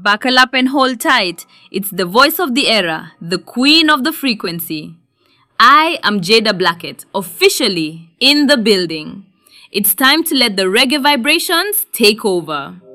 Buckle up and hold tight. It's the voice of the era, the queen of the frequency. I am Jada Blackett, officially in the building. It's time to let the reggae vibrations take over.